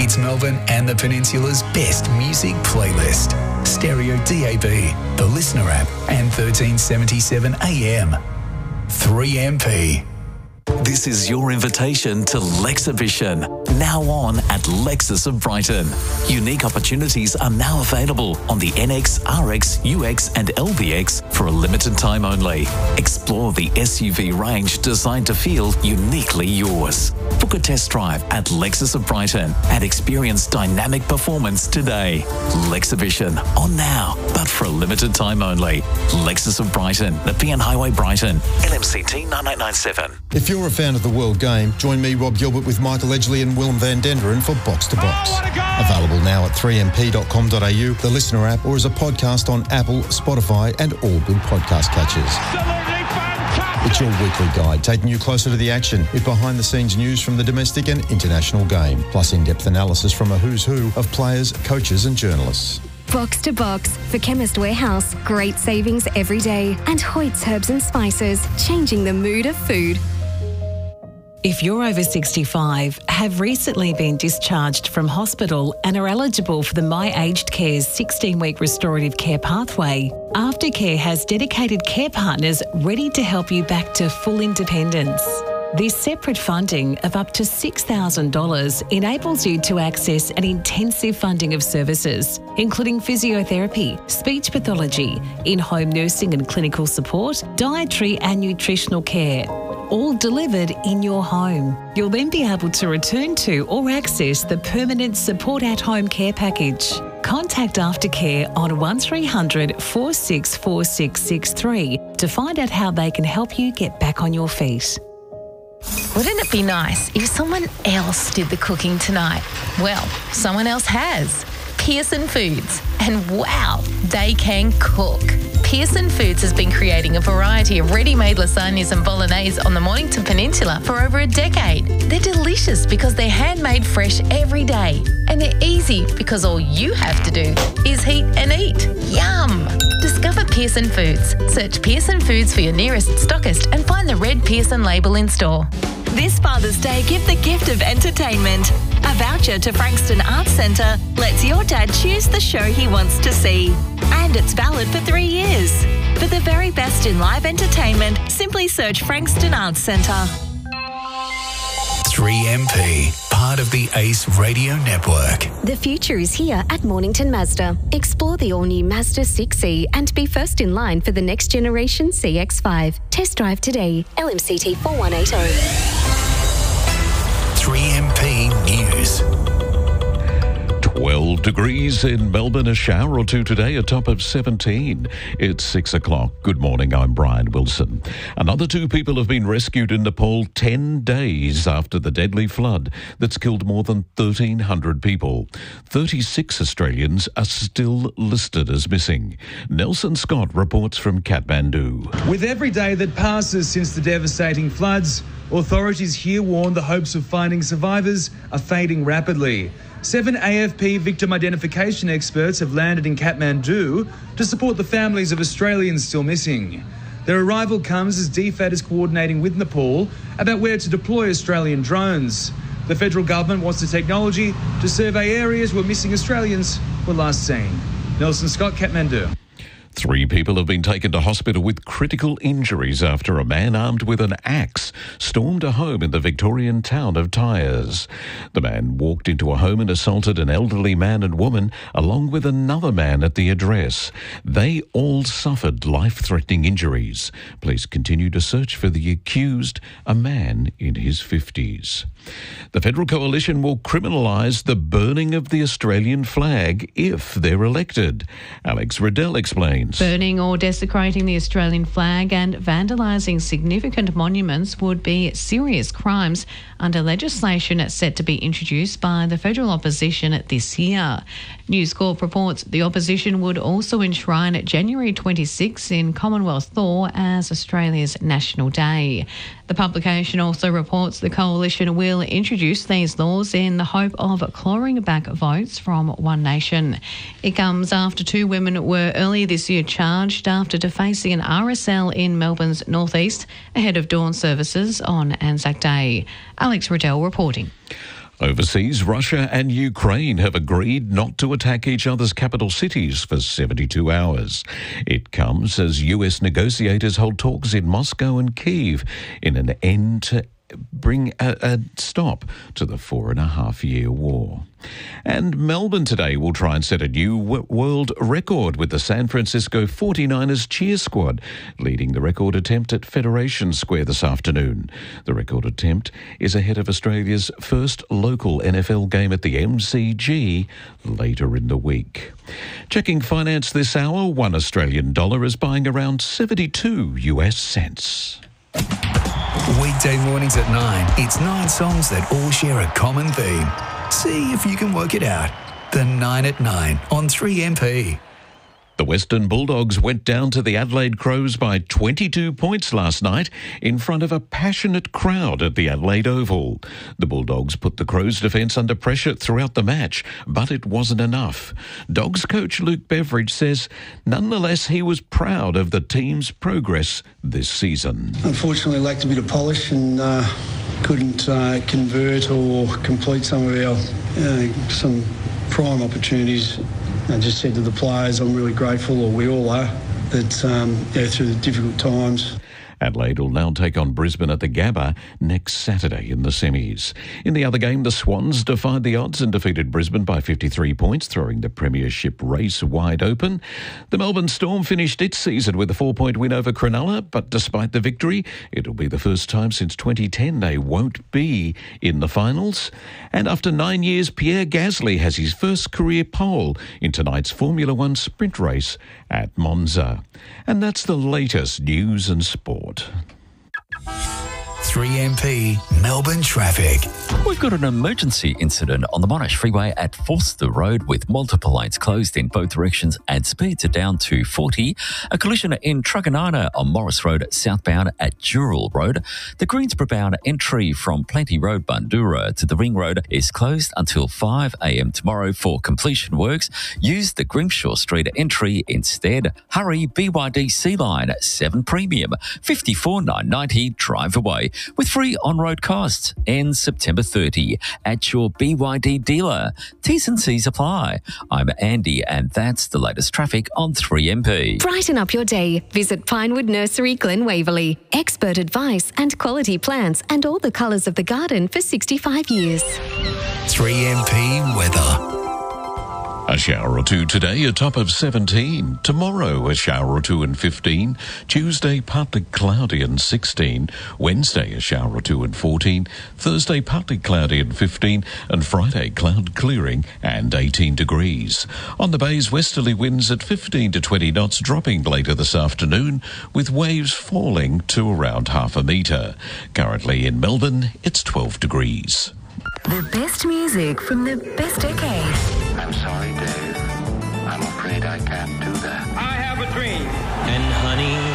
It's Melbourne and the Peninsula's best music playlist. Stereo DAB, the Listener app, and 1377 AM. 3MP. This is your invitation to Lexibition, now on at Lexus of Brighton. Unique opportunities are now available on the NX, RX, UX and LBX for a limited time only. Explore the SUV range designed to feel uniquely yours. Book a test drive at Lexus of Brighton and experience dynamic performance today. Lexibition, on now, but for a limited time only. Lexus of Brighton, Nepean Highway, Brighton, LMCT 9897. If you're a fan of the World Game, join me, Rob Gilbert, with Michael Edgley and Willem van Denderen for Box to Box. Available now at 3mp.com.au, the Listener app, or as a podcast on Apple, Spotify and all good podcast catchers. It's your weekly guide, taking you closer to the action with behind-the-scenes news from the domestic and international game, plus in-depth analysis from a who's who of players, coaches and journalists. Box to Box for Chemist Warehouse. Great savings every day. And Hoyt's Herbs and Spices, changing the mood of food. If you're over 65, have recently been discharged from hospital and are eligible for the My Aged Care's 16-week restorative care pathway, Aftercare has dedicated care partners ready to help you back to full independence. This separate funding of up to $6,000 enables you to access an intensive funding of services, including physiotherapy, speech pathology, in-home nursing and clinical support, dietary and nutritional care, all delivered in your home. You'll then be able to return to or access the permanent support at home care package. Contact Aftercare on 1300 464663 to find out how they can help you get back on your feet. Wouldn't it be nice if someone else did the cooking tonight? Well, someone else has. Pearson Foods. And wow, they can cook. Pearson Foods has been creating a variety of ready-made lasagnas and bolognese on the Mornington Peninsula for over a decade. They're delicious because they're handmade fresh every day. And they're easy because all you have to do is heat and eat. Yum! Discover Pearson Foods. Search Pearson Foods for your nearest stockist and find the red Pearson label in store. This Father's Day, give the gift of entertainment. A voucher to Frankston Arts Centre lets your dad choose the show he wants to see. And it's valid for 3 years. For the very best in live entertainment, simply search Frankston Arts Centre. 3MP, part of the ACE Radio Network. The future is here at Mornington Mazda. Explore the all-new Mazda 6e and be first in line for the next generation CX-5. Test drive today. LMCT 4180. 3MP News. 12 degrees in Melbourne, a shower or two today, a top of 17. It's 6 o'clock. Good morning, I'm Brian Wilson. Another 2 people have been rescued in Nepal 10 days after the deadly flood that's killed more than 1,300 people. 36 Australians are still listed as missing. Nelson Scott reports from Kathmandu. With every day that passes since the devastating floods, authorities here warn the hopes of finding survivors are fading rapidly. 7 AFP victim identification experts have landed in Kathmandu to support the families of Australians still missing. Their arrival comes as DFAT is coordinating with Nepal about where to deploy Australian drones. The federal government wants the technology to survey areas where missing Australians were last seen. Nelson Scott, Kathmandu. 3 people have been taken to hospital with critical injuries after a man armed with an axe stormed a home in the Victorian town of Tyres. The man walked into a home and assaulted an elderly man and woman along with another man at the address. They all suffered life-threatening injuries. Police continue to search for the accused, a man in his 50s. The Federal Coalition will criminalise the burning of the Australian flag if they're elected. Alex Riddell explains. Burning or desecrating the Australian flag and vandalising significant monuments would be serious crimes under legislation set to be introduced by the federal opposition this year. News Corp reports the opposition would also enshrine January 26 in Commonwealth law as Australia's National Day. The publication also reports the coalition will introduce these laws in the hope of clawing back votes from One Nation. It comes after 2 women were earlier this year charged after defacing an RSL in Melbourne's northeast ahead of dawn services on Anzac Day. Alex Riddell reporting. Overseas, Russia and Ukraine have agreed not to attack each other's capital cities for 72 hours. It comes as US negotiators hold talks in Moscow and Kyiv in an end to bring a stop to the 4.5-year war. And Melbourne today will try and set a new world record with the San Francisco 49ers cheer squad leading the record attempt at Federation Square this afternoon. The record attempt is ahead of Australia's first local NFL game at the MCG later in the week. Checking finance this hour, $1 Australian dollar is buying around 72 US cents. Weekday mornings at 9, it's 9 songs that all share a common theme. See if you can work it out. The 9 at 9 on 3MP. The Western Bulldogs went down to the Adelaide Crows by 22 points last night in front of a passionate crowd at the Adelaide Oval. The Bulldogs put the Crows' defence under pressure throughout the match, but it wasn't enough. Dogs coach Luke Beveridge says nonetheless he was proud of the team's progress this season. Unfortunately lacked a bit of polish and couldn't convert or complete some of our some prime opportunities. I just said to the players, I'm really grateful, or we all are, that through the difficult times. Adelaide will now take on Brisbane at the Gabba next Saturday in the semis. In the other game, the Swans defied the odds and defeated Brisbane by 53 points, throwing the premiership race wide open. The Melbourne Storm finished its season with a 4-point win over Cronulla, but despite the victory, it'll be the first time since 2010 they won't be in the finals. And after 9 years, Pierre Gasly has his first career pole in tonight's Formula One sprint race at Monza. And that's the latest news and sport. 3MP Melbourne traffic. We've got an emergency incident on the Monash Freeway at Forster Road with multiple lanes closed in both directions and speeds are down to 40. A collision in Truganina on Morris Road southbound at Dural Road. The Greensboro bound entry from Plenty Road, Bundoora to the Ring Road is closed until 5 a.m. tomorrow for completion works. Use the Grimshaw Street entry instead. Hurry, BYD Sea Line 7 Premium, $54,990 drive away with free on-road costs. Ends September 30 at your BYD dealer. T's and C's apply. I'm Andy and that's the latest traffic on 3MP. Brighten up your day. Visit Pinewood Nursery, Glen Waverley. Expert advice and quality plants and all the colours of the garden for 65 years. 3MP weather. A shower or two today, a top of 17. Tomorrow, a shower or two and 15. Tuesday, partly cloudy and 16. Wednesday, a shower or two and 14. Thursday, partly cloudy and 15. And Friday, cloud clearing and 18 degrees. On the bays, westerly winds at 15 to 20 knots, dropping later this afternoon, with waves falling to around half a metre. Currently in Melbourne, it's 12 degrees. The best music from the best decade. I'm sorry, Dave. I'm afraid I can't do that. I have a dream. And honey,